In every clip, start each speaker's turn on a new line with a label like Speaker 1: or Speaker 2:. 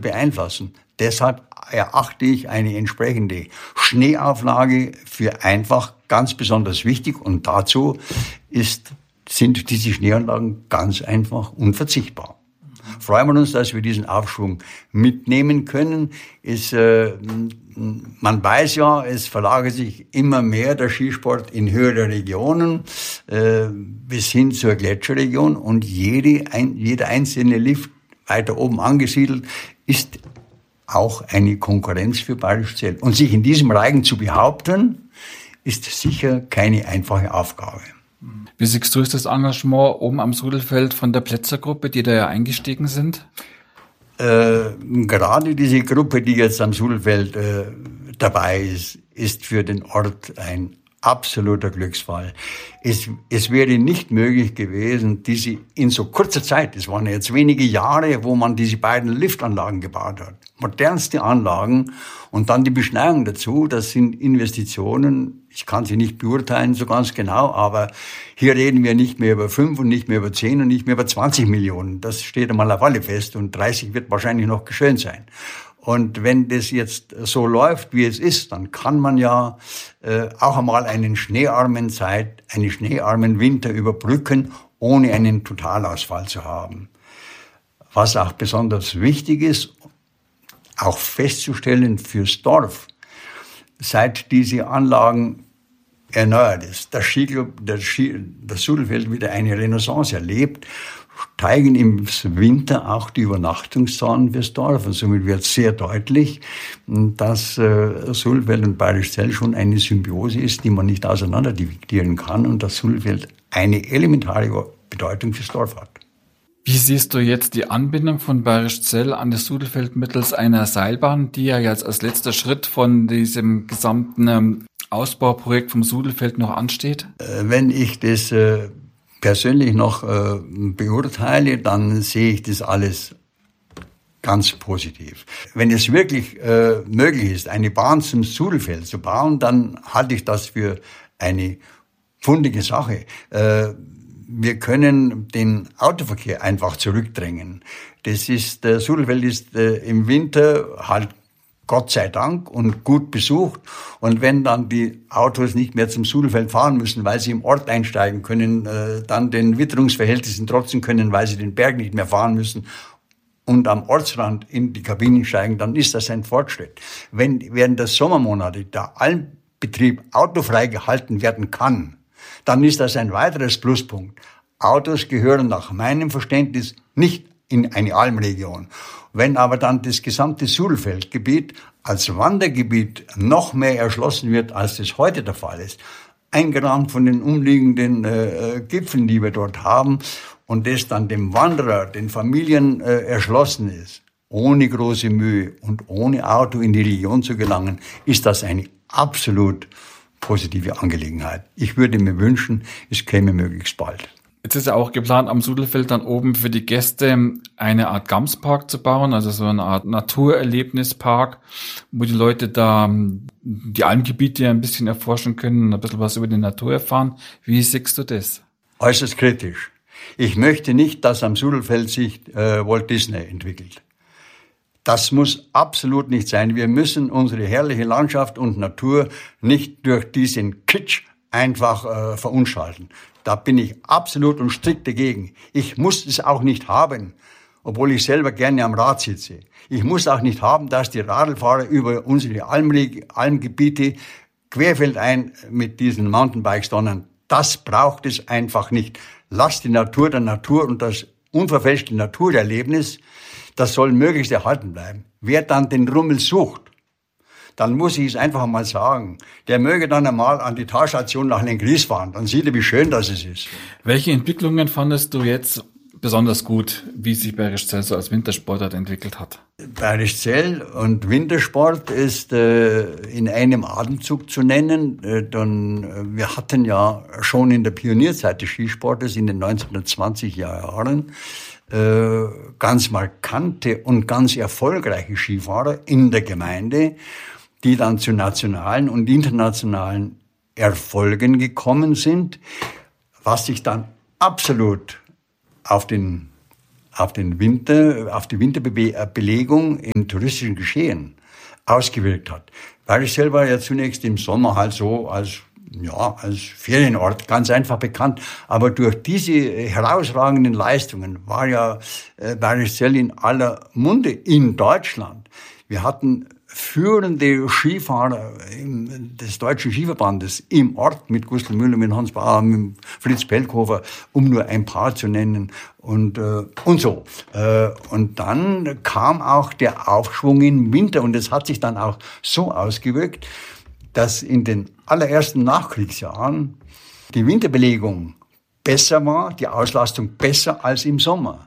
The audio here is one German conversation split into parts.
Speaker 1: beeinflussen. Deshalb erachte ich eine entsprechende Schneeauflage für einfach ganz besonders wichtig und dazu sind diese Schneeanlagen ganz einfach unverzichtbar. Freuen wir uns, dass wir diesen Aufschwung mitnehmen können. Man weiß ja, es verlagert sich immer mehr der Skisport in höhere Regionen bis hin zur Gletscherregion und jeder einzelne Lift weiter oben angesiedelt ist auch eine Konkurrenz für Bayerisch Zell. Und sich in diesem Reigen zu behaupten, ist sicher keine einfache Aufgabe.
Speaker 2: Wie siehst du das Engagement oben am Sudelfeld von der Plätzergruppe, die da ja eingestiegen sind?
Speaker 1: Gerade diese Gruppe, die jetzt am Sudelfeld dabei ist für den Ort ein absoluter Glücksfall. Es wäre nicht möglich gewesen, diese in so kurzer Zeit, es waren jetzt wenige Jahre, wo man diese beiden Liftanlagen gebaut hat. Modernste Anlagen und dann die Beschneiung dazu, das sind Investitionen, ich kann sie nicht beurteilen so ganz genau, aber hier reden wir nicht mehr über 5 und nicht mehr über 10 und nicht mehr über 20 Millionen. Das steht einmal auf alle fest und 30 wird wahrscheinlich noch geschehen sein. Und wenn das jetzt so läuft, wie es ist, dann kann man ja auch einmal einen schneearmen Winter überbrücken, ohne einen Totalausfall zu haben. Was auch besonders wichtig ist, auch festzustellen fürs Dorf, seit diese Anlagen erneuert ist, das Sudelfeld wieder eine Renaissance erlebt, steigen im Winter auch die Übernachtungszahlen fürs Dorf. Und somit wird sehr deutlich, dass Sudelfeld und Bayerisch Zell schon eine Symbiose ist, die man nicht auseinander dividieren kann und dass Sudelfeld eine elementare Bedeutung fürs Dorf hat.
Speaker 2: Wie siehst du jetzt die Anbindung von Bayerisch Zell an das Sudelfeld mittels einer Seilbahn, die ja jetzt als letzter Schritt von diesem gesamten Ausbauprojekt vom Sudelfeld noch ansteht?
Speaker 1: Wenn ich das persönlich noch beurteile, dann sehe ich das alles ganz positiv. Wenn es wirklich möglich ist, eine Bahn zum Sudelfeld zu bauen, dann halte ich das für eine fundige Sache. Wir können den Autoverkehr einfach zurückdrängen. Der Sudelfeld ist im Winter halt Gott sei Dank und gut besucht. Und wenn dann die Autos nicht mehr zum Sudelfeld fahren müssen, weil sie im Ort einsteigen können, dann den Witterungsverhältnissen trotzen können, weil sie den Berg nicht mehr fahren müssen und am Ortsrand in die Kabinen steigen, dann ist das ein Fortschritt. Wenn während der Sommermonate der Almbetrieb autofrei gehalten werden kann, dann ist das ein weiteres Pluspunkt. Autos gehören nach meinem Verständnis nicht in eine Almregion. Wenn aber dann das gesamte Sudelfeldgebiet als Wandergebiet noch mehr erschlossen wird, als das heute der Fall ist, eingerahmt von den umliegenden Gipfeln, die wir dort haben, und das dann dem Wanderer, den Familien erschlossen ist, ohne große Mühe und ohne Auto in die Region zu gelangen, ist das eine absolut positive Angelegenheit. Ich würde mir wünschen, es käme möglichst bald.
Speaker 2: Jetzt ist ja auch geplant, am Sudelfeld dann oben für die Gäste eine Art Gamspark zu bauen, also so eine Art Naturerlebnispark, wo die Leute da die Almgebiete ein bisschen erforschen können und ein bisschen was über die Natur erfahren. Wie siehst du das?
Speaker 1: Äußerst kritisch. Ich möchte nicht, dass am Sudelfeld sich Walt Disney entwickelt. Das muss absolut nicht sein. Wir müssen unsere herrliche Landschaft und Natur nicht durch diesen Kitsch einfach verunstalten. Da bin ich absolut und strikt dagegen. Ich muss es auch nicht haben, obwohl ich selber gerne am Rad sitze. Ich muss auch nicht haben, dass die Radlfahrer über unsere Almgebiete querfeldein mit diesen Mountainbikes donnern. Das braucht es einfach nicht. Lasst die Natur der Natur und das unverfälschte Naturerlebnis, das soll möglichst erhalten bleiben. Wer dann den Rummel sucht, dann muss ich es einfach mal sagen, der möge dann einmal an die Talstation nach Lenggries fahren. Dann sieht er, wie schön das ist.
Speaker 2: Welche Entwicklungen fandest du jetzt besonders gut, wie sich Bayerisch Zell so als Wintersportart entwickelt hat?
Speaker 1: Bayerisch Zell und Wintersport ist in einem Atemzug zu nennen. Wir hatten ja schon in der Pionierzeit des Skisportes in den 1920er Jahren ganz markante und ganz erfolgreiche Skifahrer in der Gemeinde, die dann zu nationalen und internationalen Erfolgen gekommen sind, was sich dann absolut auf den auf die Winterbelegung im touristischen Geschehen ausgewirkt hat. Bayerischzell war ja zunächst im Sommer halt so als Ferienort ganz einfach bekannt. Aber durch diese herausragenden Leistungen war ja Bayerischzell in aller Munde in Deutschland. Wir hatten führende Skifahrer des Deutschen Skiverbandes im Ort mit Gustl Müller, mit Hans Bauer, mit Fritz Pelkhofer, um nur ein paar zu nennen und so. Und dann kam auch der Aufschwung im Winter und es hat sich dann auch so ausgewirkt, dass in den allerersten Nachkriegsjahren die Winterbelegung besser war, die Auslastung besser als im Sommer.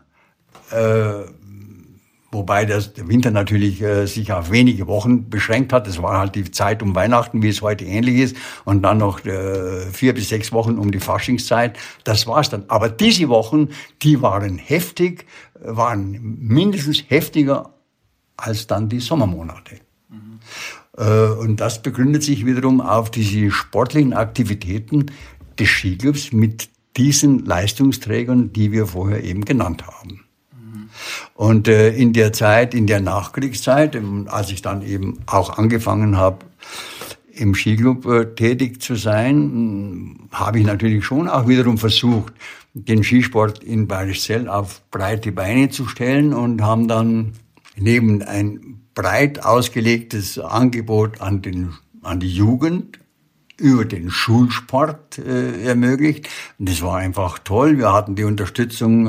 Speaker 1: Wobei der Winter natürlich sich auf wenige Wochen beschränkt hat. Das war halt die Zeit um Weihnachten, wie es heute ähnlich ist. Und dann noch 4 bis 6 Wochen um die Faschingszeit. Das war's dann. Aber diese Wochen, die waren heftig, waren mindestens heftiger als dann die Sommermonate. Und das begründet sich wiederum auf diese sportlichen Aktivitäten des Skiclubs mit diesen Leistungsträgern, die wir vorher eben genannt haben. Und in der Zeit, in der Nachkriegszeit, als ich dann eben auch angefangen habe, im Skiclub tätig zu sein, habe ich natürlich schon auch wiederum versucht, den Skisport in Bayerischzell auf breite Beine zu stellen und haben dann neben ein breit ausgelegtes Angebot an die Jugend über den Schulsport ermöglicht. Und das war einfach toll. Wir hatten die Unterstützung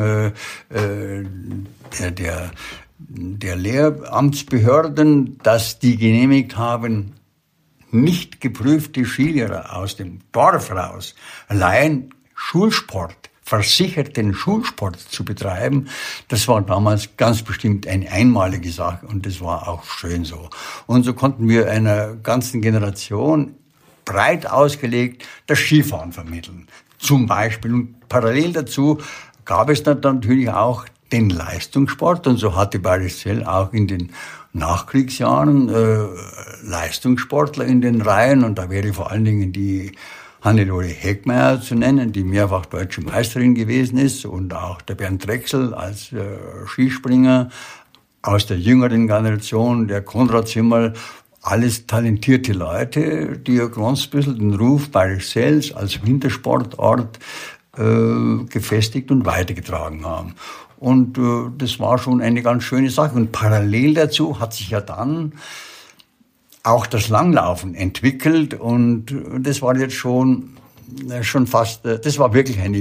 Speaker 1: der Lehramtsbehörden, dass die genehmigt haben, nicht geprüfte Skilehrer aus dem Dorf raus allein Schulsport, versicherten Schulsport zu betreiben. Das war damals ganz bestimmt eine einmalige Sache und das war auch schön so. Und so konnten wir einer ganzen Generation breit ausgelegt das Skifahren vermitteln. Zum Beispiel. Und parallel dazu gab es dann natürlich auch den Leistungssport. Und so hatte Bayerischzell auch in den Nachkriegsjahren Leistungssportler in den Reihen. Und da wäre vor allen Dingen die Hannelore Heckmeyer zu nennen, die mehrfach deutsche Meisterin gewesen ist. Und auch der Bernd Drechsel als Skispringer aus der jüngeren Generation, der Konrad Zimmerl. Alles talentierte Leute, die ja ganz ein bisschen den Ruf Bayerischzells als Wintersportort gefestigt und weitergetragen haben. Und das war schon eine ganz schöne Sache. Und parallel dazu hat sich ja dann auch das Langlaufen entwickelt. Und das war jetzt schon fast, das war wirklich eine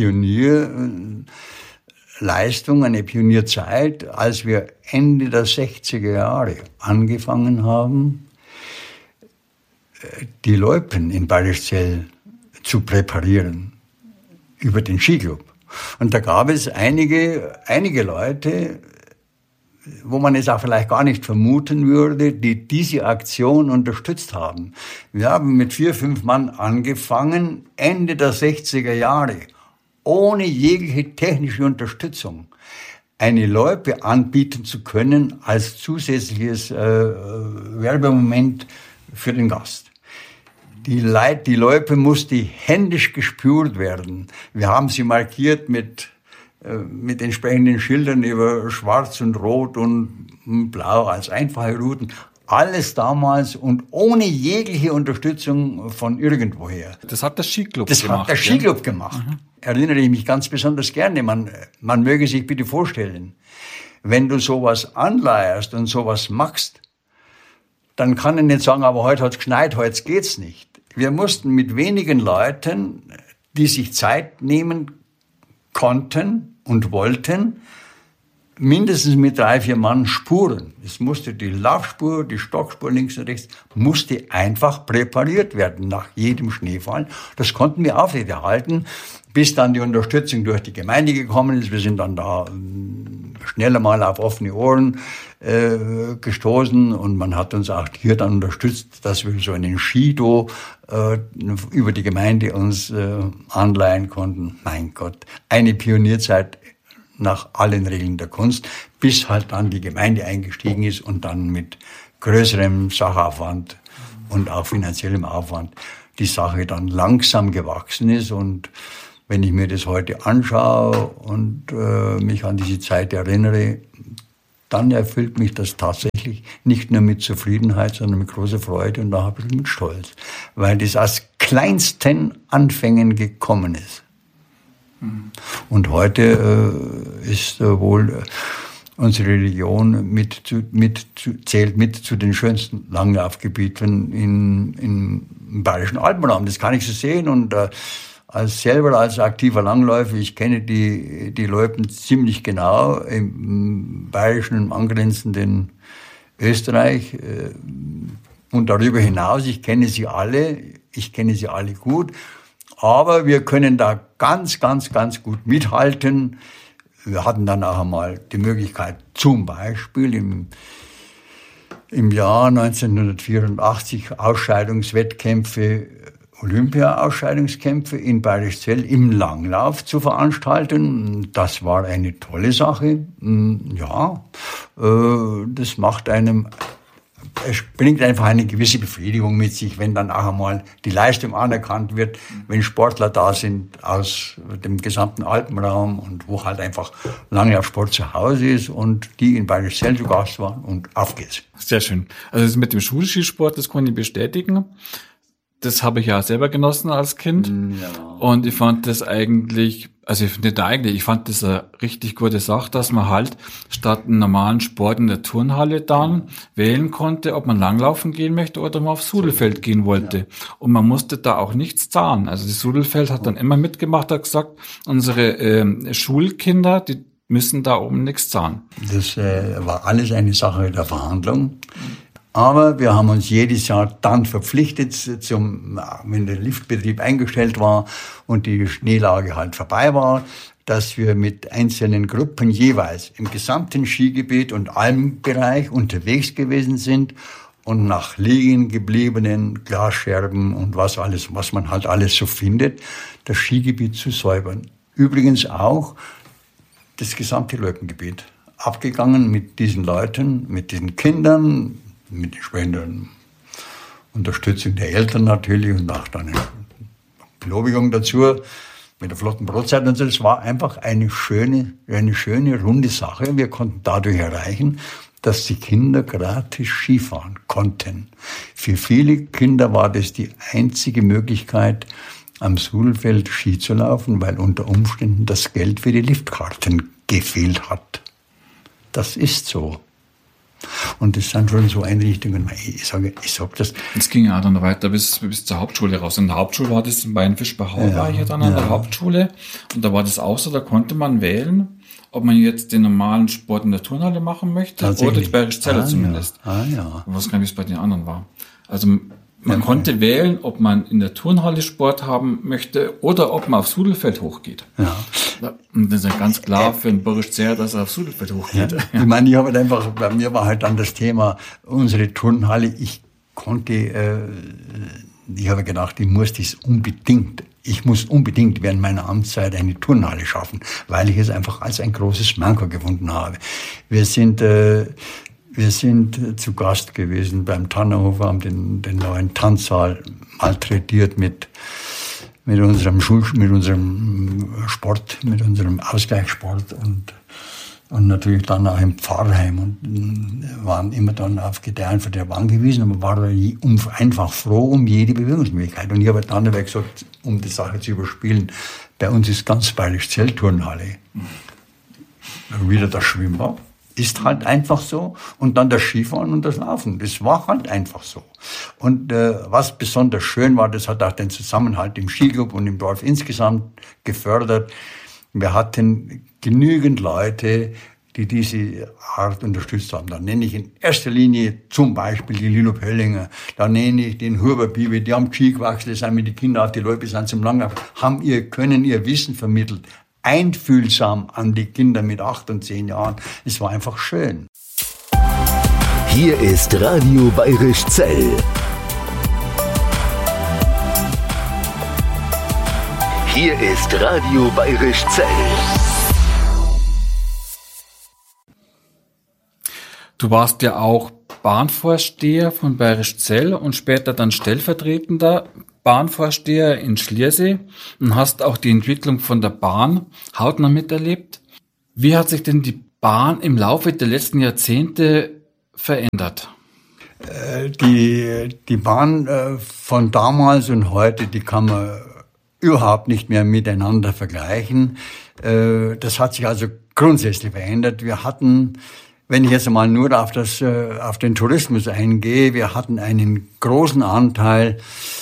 Speaker 1: Pionierleistung, eine Pionierzeit, als wir Ende der 60er Jahre angefangen haben, die Loipen in Bayerischzell zu präparieren über den Skiclub. Und da gab es einige Leute, wo man es auch vielleicht gar nicht vermuten würde, die diese Aktion unterstützt haben. Wir haben mit 4, 5 Mann angefangen, Ende der 60er Jahre, ohne jegliche technische Unterstützung, eine Loipe anbieten zu können als zusätzliches Werbemoment für den Gast. Die Loipe musste händisch gespürt werden. Wir haben sie markiert mit entsprechenden Schildern über Schwarz und Rot und Blau als einfache Routen. Alles damals und ohne jegliche Unterstützung von irgendwoher.
Speaker 2: Das hat der Skiclub
Speaker 1: gemacht. Das hat der Skiclub gemacht. Mhm. Erinnere ich mich ganz besonders gerne. Man möge sich bitte vorstellen, wenn du sowas anleierst und sowas machst, dann kann ich nicht sagen, aber heute hat's geschneit, heute geht's nicht. Wir mussten mit wenigen Leuten, die sich Zeit nehmen konnten und wollten, mindestens mit 3, 4 Mann spuren. Es musste die Laufspur, die Stockspur links und rechts, musste einfach präpariert werden nach jedem Schneefall. Das konnten wir aufrechterhalten, bis dann die Unterstützung durch die Gemeinde gekommen ist. Wir sind dann da schneller mal auf offene Ohren gestoßen und man hat uns auch hier dann unterstützt, dass wir so einen Skido über die Gemeinde uns anleihen konnten. Mein Gott, eine Pionierzeit nach allen Regeln der Kunst, bis halt dann die Gemeinde eingestiegen ist und dann mit größerem Sachaufwand und auch finanziellem Aufwand die Sache dann langsam gewachsen ist und wenn ich mir das heute anschaue und mich an diese Zeit erinnere, dann erfüllt mich das tatsächlich nicht nur mit Zufriedenheit, sondern mit großer Freude und auch ein bisschen mit Stolz, weil das aus kleinsten Anfängen gekommen ist. Und heute ist wohl unsere Religion zählt mit zu den schönsten Langlaufgebieten im Bayerischen Alpenraum. Das kann ich so sehen und als aktiver Langläufer, ich kenne die Loipen ziemlich genau im bayerischen, im angrenzenden Österreich und darüber hinaus. Ich kenne sie alle gut, aber wir können da ganz, ganz, ganz gut mithalten. Wir hatten dann auch einmal die Möglichkeit, zum Beispiel im Jahr 1984 Ausscheidungswettkämpfe, Olympia-Ausscheidungskämpfe in Bayerischzell im Langlauf zu veranstalten. Das war eine tolle Sache. Ja, das es bringt einfach eine gewisse Befriedigung mit sich, wenn dann auch einmal die Leistung anerkannt wird, wenn Sportler da sind aus dem gesamten Alpenraum und wo halt einfach Langlaufsport zu Hause ist und die in Bayerischzell zu Gast waren und auf geht's.
Speaker 2: Sehr schön. Also das mit dem Schulskisport, das kann ich bestätigen. Das habe ich ja selber genossen als Kind. Ja. Und ich fand das ich fand das eine richtig gute Sache, dass man halt statt einem normalen Sport in der Turnhalle dann wählen konnte, ob man langlaufen gehen möchte oder man aufs Sudelfeld gehen wollte. Ja. Und man musste da auch nichts zahlen. Also das Sudelfeld hat dann immer mitgemacht, hat gesagt, unsere Schulkinder, die müssen da oben nichts zahlen.
Speaker 1: Das war alles eine Sache der Verhandlung. Aber wir haben uns jedes Jahr dann verpflichtet, wenn der Liftbetrieb eingestellt war und die Schneelage halt vorbei war, dass wir mit einzelnen Gruppen jeweils im gesamten Skigebiet und Almbereich unterwegs gewesen sind und nach liegen gebliebenen Glasscherben und was man halt alles so findet, das Skigebiet zu säubern. Übrigens auch das gesamte Loipengebiet. Abgegangen mit diesen Leuten, mit diesen Kindern, mit entsprechender Unterstützung der Eltern natürlich und auch dann eine Belobigung dazu, mit der flotten Brotzeit und so. Das war einfach eine schöne, runde Sache. Wir konnten dadurch erreichen, dass die Kinder gratis Skifahren konnten. Für viele Kinder war das die einzige Möglichkeit, am Sudelfeld Ski zu laufen, weil unter Umständen das Geld für die Liftkarten gefehlt hat. Das ist so. Und das sind schon so Einrichtungen, ich sag das.
Speaker 2: Es ging ja dann weiter bis zur Hauptschule raus. In der Hauptschule war das in Bayernfisch-Bachau, war ich ja dann an der Hauptschule. Und da war das auch so, da konnte man wählen, ob man jetzt den normalen Sport in der Turnhalle machen möchte oder die Bayerischzeller zumindest.
Speaker 1: Ja.
Speaker 2: Ich weiß gar nicht, wie es bei den anderen war. Also man konnte wählen, ob man in der Turnhalle Sport haben möchte oder ob man aufs Sudelfeld hochgeht.
Speaker 1: Ja.
Speaker 2: Und das ist ja ganz klar für einen Bayerischzeller, dass er aufs Sudelfeld hochgeht.
Speaker 1: Ja. Ich meine, bei mir war halt dann das Thema, unsere Turnhalle, ich habe gedacht, ich muss unbedingt während meiner Amtszeit eine Turnhalle schaffen, weil ich es einfach als ein großes Manko gefunden habe. Wir sind zu Gast gewesen beim Tannerhofer, haben den neuen Tanzsaal malträtiert mit unserem Sport, mit unserem Ausgleichssport und natürlich dann auch im Pfarrheim und waren immer dann auf Gedeihen von der Bahn gewesen, aber waren einfach froh um jede Bewegungsmöglichkeit. Und ich habe dann gesagt, um die Sache zu überspielen, bei uns ist ganz Bayerischzell Turnhalle. Wieder das Schwimmbad. Ist halt einfach so. Und dann das Skifahren und das Laufen. Das war halt einfach so. Und was besonders schön war, das hat auch den Zusammenhalt im Skiclub und im Dorf insgesamt gefördert. Wir hatten genügend Leute, die diese Art unterstützt haben. Da nenne ich in erster Linie zum Beispiel die Lilo Pöllinger, da nenne ich den Huber Bibi, die haben Ski gewachsen, sind mit den Kindern auf die Leute sind zum Langlauf, können ihr Wissen vermittelt. Einfühlsam an die Kinder mit 8 und 10 Jahren. Es war einfach schön.
Speaker 3: Hier ist Radio Bayerischzell. Hier ist Radio Bayerischzell.
Speaker 2: Du warst ja auch Bahnvorsteher von Bayerischzell und später dann stellvertretender Bahnvorsteher in Schliersee und hast auch die Entwicklung von der Bahn hautnah miterlebt. Wie hat sich denn die Bahn im Laufe der letzten Jahrzehnte verändert?
Speaker 1: Die Bahn von damals und heute, die kann man überhaupt nicht mehr miteinander vergleichen. Das hat sich also grundsätzlich verändert. Wir hatten, wenn ich jetzt einmal nur auf den Tourismus eingehe, wir hatten einen großen Anteil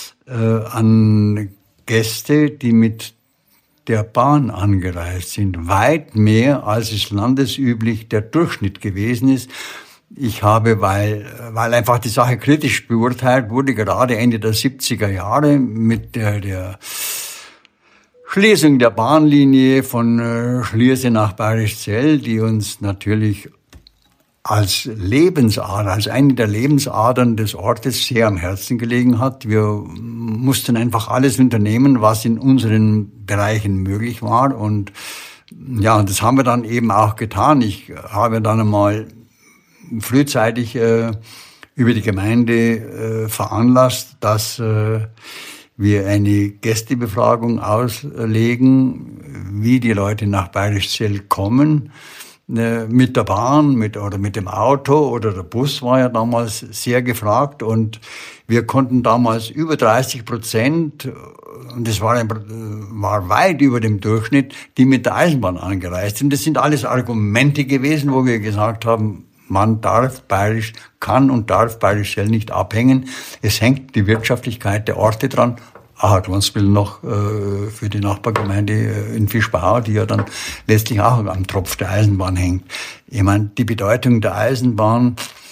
Speaker 1: an Gäste, die mit der Bahn angereist sind. Weit mehr, als es landesüblich der Durchschnitt gewesen ist. Ich habe, weil einfach die Sache kritisch beurteilt wurde, gerade Ende der 70er Jahre mit der Schließung der Bahnlinie von Schliersee nach Bayrischzell, die uns natürlich als Lebensader, als eine der Lebensadern des Ortes sehr am Herzen gelegen hat. Wir mussten einfach alles unternehmen, was in unseren Bereichen möglich war. Und ja, das haben wir dann eben auch getan. Ich habe dann einmal frühzeitig über die Gemeinde veranlasst, dass wir eine Gästebefragung auslegen, wie die Leute nach Bayrischzell kommen, mit der Bahn, oder mit dem Auto oder der Bus war ja damals sehr gefragt und wir konnten damals über 30%, und das war weit über dem Durchschnitt, die mit der Eisenbahn angereist sind. Das sind alles Argumente gewesen, wo wir gesagt haben, man kann und darf Bayrischzell nicht abhängen. Es hängt die Wirtschaftlichkeit der Orte dran. Glonsbil noch für die Nachbargemeinde in Fischbau, die ja dann letztlich auch am Tropf der Eisenbahn hängt. Ich meine, die Bedeutung der Eisenbahn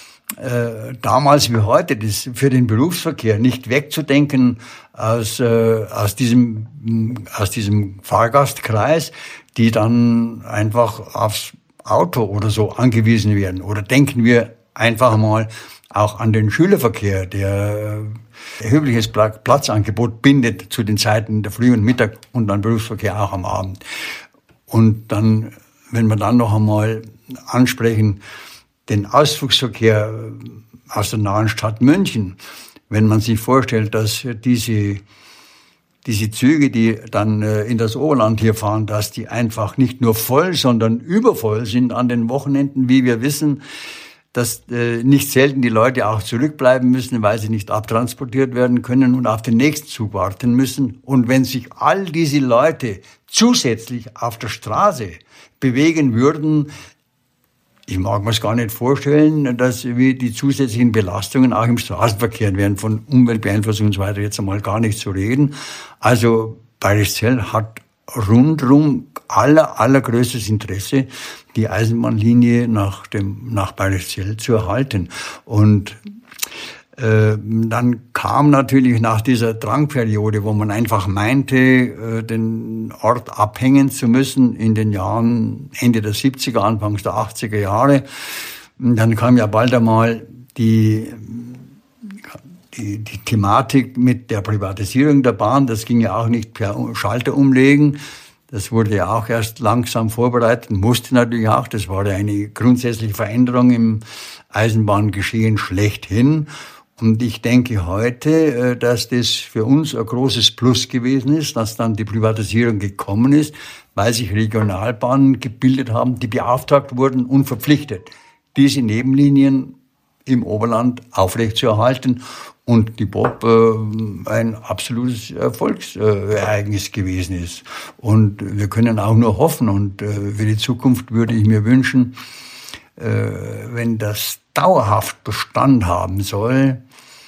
Speaker 1: damals wie heute, das für den Berufsverkehr nicht wegzudenken aus diesem Fahrgastkreis, die dann einfach aufs Auto oder so angewiesen werden. Oder denken wir einfach mal auch an den Schülerverkehr, der erhebliches Platzangebot bindet zu den Zeiten der Früh- und Mittag und dann Berufsverkehr auch am Abend. Und dann, wenn wir dann noch einmal ansprechen, den Ausflugsverkehr aus der nahen Stadt München, wenn man sich vorstellt, dass diese Züge, die dann in das Oberland hier fahren, dass die einfach nicht nur voll, sondern übervoll sind an den Wochenenden, wie wir wissen, dass nicht selten die Leute auch zurückbleiben müssen, weil sie nicht abtransportiert werden können und auf den nächsten Zug warten müssen. Und wenn sich all diese Leute zusätzlich auf der Straße bewegen würden, ich mag mir es gar nicht vorstellen, dass wir die zusätzlichen Belastungen auch im Straßenverkehr wären, von Umweltbeeinflussung und so weiter jetzt einmal gar nicht zu reden. Also Bayrischzell hat rundrum allergrößtes Interesse, die Eisenbahnlinie nach Bayrischzell zu erhalten. Und dann kam natürlich nach dieser Drangperiode, wo man einfach meinte, den Ort abhängen zu müssen in den Jahren Ende der 70er, Anfangs der 80er Jahre. Dann kam ja bald einmal die Thematik mit der Privatisierung der Bahn. Das ging ja auch nicht per Schalter umlegen. Das wurde ja auch erst langsam vorbereitet, musste natürlich auch. Das war ja eine grundsätzliche Veränderung im Eisenbahngeschehen schlechthin. Und ich denke heute, dass das für uns ein großes Plus gewesen ist, dass dann die Privatisierung gekommen ist, weil sich Regionalbahnen gebildet haben, die beauftragt wurden und verpflichtet, diese Nebenlinien im Oberland aufrechtzuerhalten. Und die BOB ein absolutes Erfolgsereignis gewesen ist. Und wir können auch nur hoffen, und für die Zukunft würde ich mir wünschen, wenn das dauerhaft Bestand haben soll,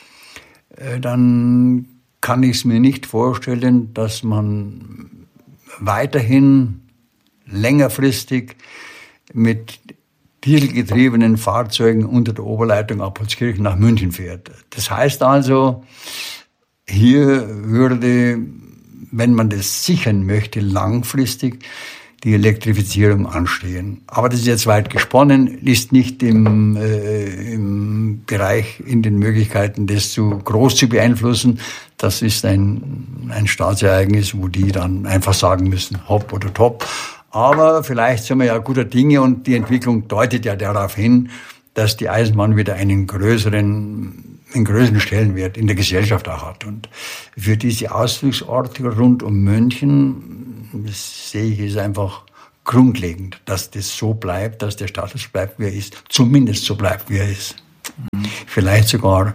Speaker 1: dann kann ich es mir nicht vorstellen, dass man weiterhin längerfristig mit dieselgetriebenen Fahrzeugen unter der Oberleitung Apolskirchen nach München fährt. Das heißt also, hier würde, wenn man das sichern möchte, langfristig die Elektrifizierung anstehen. Aber das ist jetzt weit gesponnen, ist nicht im Bereich, in den Möglichkeiten, das zu groß zu beeinflussen. Das ist ein Staatsereignis, wo die dann einfach sagen müssen, hopp oder top. Aber vielleicht sind wir ja guter Dinge und die Entwicklung deutet ja darauf hin, dass die Eisenbahn wieder einen größeren einen größeren Stellenwert in der Gesellschaft auch hat. Und für diese Ausflugsorte rund um München sehe ich es einfach grundlegend, dass das so bleibt, dass der Status bleibt, wie er ist, zumindest so bleibt, wie er ist. Vielleicht sogar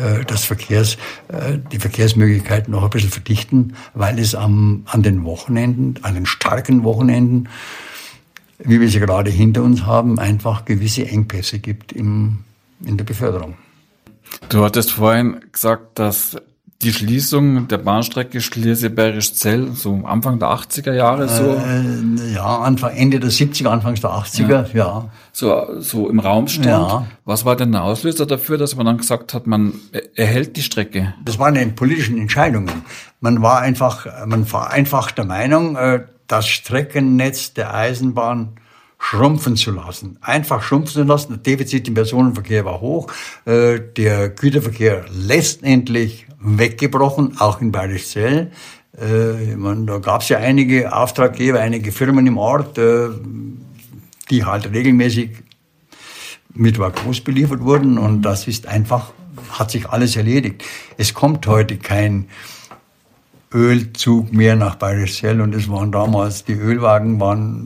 Speaker 1: die Verkehrsmöglichkeiten noch ein bisschen verdichten, weil es an den Wochenenden, an den starken Wochenenden, wie wir sie gerade hinter uns haben, einfach gewisse Engpässe gibt in der Beförderung.
Speaker 2: Du hattest vorhin gesagt, dass die Schließung der Bahnstrecke Schliersee-Bayerischzell so Anfang der 80er Jahre so?
Speaker 1: Ende der 70er, Anfangs der 80er, ja.
Speaker 2: So im Raum stand. Ja. Was war denn der Auslöser dafür, dass man dann gesagt hat, man erhält die Strecke?
Speaker 1: Das waren die politischen Entscheidungen. Man war einfach der Meinung, das Streckennetz der Eisenbahn schrumpfen zu lassen. Einfach schrumpfen zu lassen. Das Defizit im Personenverkehr war hoch. Der Güterverkehr letztendlich weggebrochen, auch in Bayerischzell. Da gab es ja einige Auftraggeber, einige Firmen im Ort, die halt regelmäßig mit Waggons beliefert wurden. Und das ist einfach, hat sich alles erledigt. Es kommt heute kein Ölzug mehr nach Bayerischzell, und es waren damals die Ölwagen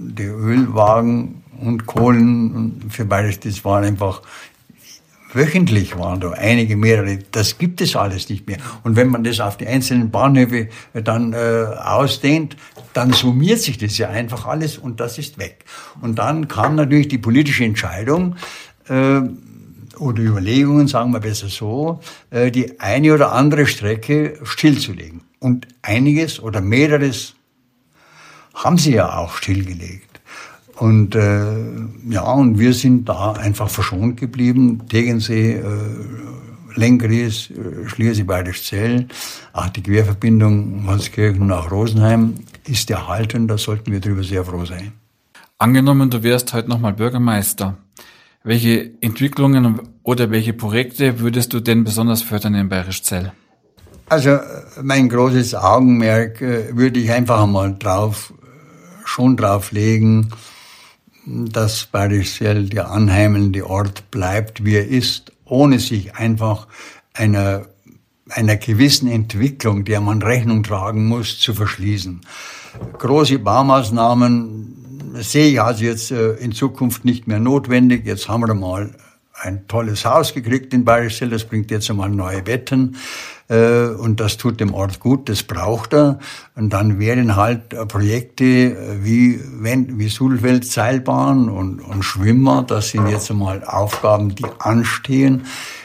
Speaker 1: und Kohlen für Bayerisch, das waren einfach wöchentlich, waren da mehrere. Das gibt es alles nicht mehr. Und wenn man das auf die einzelnen Bahnhöfe dann ausdehnt, dann summiert sich das ja einfach alles und das ist weg. Und dann kam natürlich die politische Entscheidung, oder Überlegungen, sagen wir besser so, die eine oder andere Strecke stillzulegen. Und einiges oder mehreres haben sie ja auch stillgelegt. Und und wir sind da einfach verschont geblieben. Tegensee, Lenggries, Schliersee-Bayerischzell, auch die Querverbindung Holzkirchen nach Rosenheim ist erhalten. Da sollten wir drüber sehr froh sein.
Speaker 2: Angenommen, du wärst heute nochmal Bürgermeister. Welche Entwicklungen oder welche Projekte würdest du denn besonders fördern in Bayerischzell?
Speaker 1: Also mein großes Augenmerk würde ich einfach einmal drauf legen, dass Bayerischzell der anheimelnde Ort bleibt, wie er ist, ohne sich einfach einer gewissen Entwicklung, der man Rechnung tragen muss, zu verschließen. Große Baumaßnahmen sehe ich also jetzt in Zukunft nicht mehr notwendig. Jetzt haben wir mal ein tolles Haus gekriegt in Bayerischzell, das bringt jetzt einmal neue Betten. Und das tut dem Ort gut, das braucht er. Und dann wären halt Projekte wie Sudelfeld, Seilbahn und Schwimmer, das sind jetzt einmal Aufgaben, die anstehen,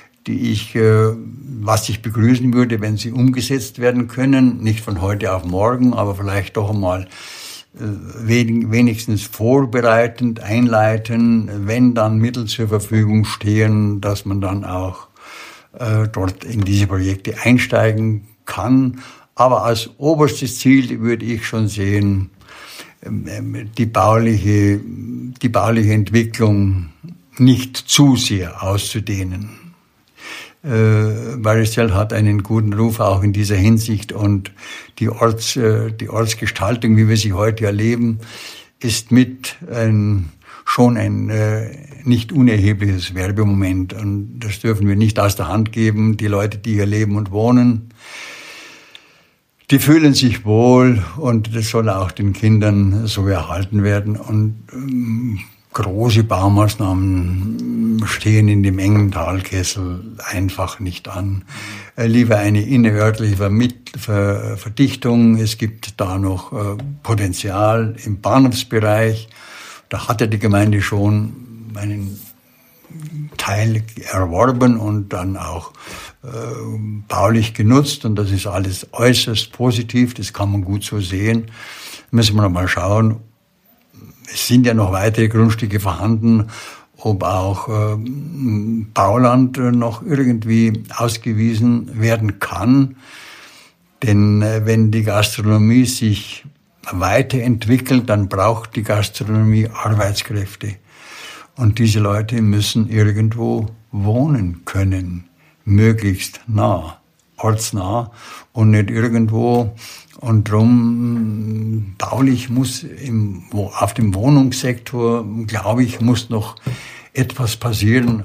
Speaker 1: was ich begrüßen würde, wenn sie umgesetzt werden können. Nicht von heute auf morgen, aber vielleicht doch einmal wenigstens vorbereitend, einleiten, wenn dann Mittel zur Verfügung stehen, dass man dann auch dort in diese Projekte einsteigen kann. Aber als oberstes Ziel würde ich schon sehen, die bauliche Entwicklung nicht zu sehr auszudehnen. Bayerischzell hat einen guten Ruf auch in dieser Hinsicht, und die Ortsgestaltung, wie wir sie heute erleben, ist schon ein nicht unerhebliches Werbemoment, und das dürfen wir nicht aus der Hand geben. Die Leute, die hier leben und wohnen, die fühlen sich wohl, und das soll auch den Kindern so erhalten werden. Und große Baumaßnahmen stehen in dem engen Talkessel einfach nicht an. Lieber eine innerörtliche Verdichtung. Es gibt da noch Potenzial im Bahnhofsbereich. Da hatte die Gemeinde schon einen Teil erworben und dann auch baulich genutzt. Und das ist alles äußerst positiv. Das kann man gut so sehen. Müssen wir noch mal schauen. Es sind ja noch weitere Grundstücke vorhanden, ob auch Bauland noch irgendwie ausgewiesen werden kann. Denn wenn die Gastronomie sich weiterentwickelt, dann braucht die Gastronomie Arbeitskräfte. Und diese Leute müssen irgendwo wohnen können, möglichst nah, ortsnah und nicht irgendwo. Und darum, baulich muss auf dem Wohnungssektor, glaube ich, muss noch etwas passieren,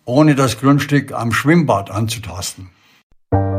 Speaker 1: ohne das Grundstück am Schwimmbad anzutasten.